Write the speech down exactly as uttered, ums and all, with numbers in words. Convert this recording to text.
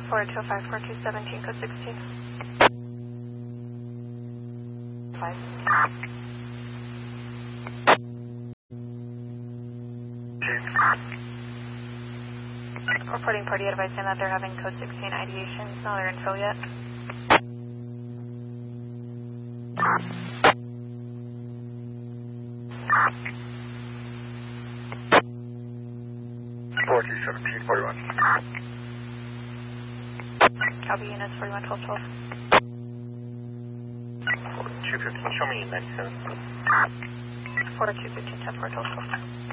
four two five four two seventeen, code sixteen. Five. Reporting party advising that they're having code sixteen ideation. No other info yet. four two seventeen, forty-one. Copy units forty-one twelve twelve. two fifteen, show me ninety-seven. four two fifteen ten four twelve twelve.